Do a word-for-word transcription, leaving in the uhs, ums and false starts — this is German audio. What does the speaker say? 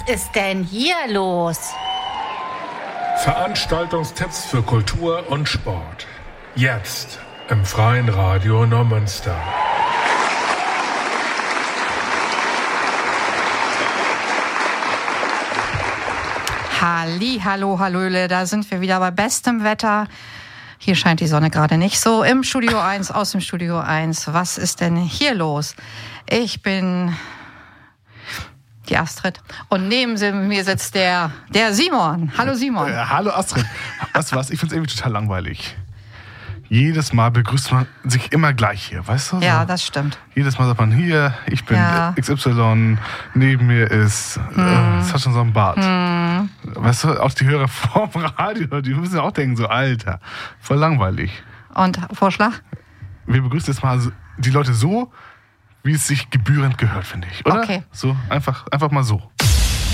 ist denn hier los? Veranstaltungstipps für Kultur und Sport. Jetzt im Freien Radio Neumünster. Halli, hallo, hallöle, da sind wir wieder bei bestem Wetter. Hier scheint die Sonne gerade nicht so. Im Studio eins, aus dem Studio eins. Was ist denn hier los? Ich bin die Astrid und neben mir sitzt der, der Simon. Hallo Simon. Äh, hallo Astrid. Weißt du was, ich finde es irgendwie total langweilig. Jedes Mal begrüßt man sich immer gleich hier, weißt du? So. Ja, das stimmt. Jedes Mal sagt man hier, ich bin ja. X Y, neben mir ist, mm. äh, es hat schon so einen Bart. Mm. Weißt du, auch die Hörer vorm Radio, die müssen ja auch denken, so Alter, voll langweilig. Und Vorschlag? Wir begrüßen jetzt mal die Leute so, wie es sich gebührend gehört, finde ich, oder? Okay. So, einfach, einfach mal so.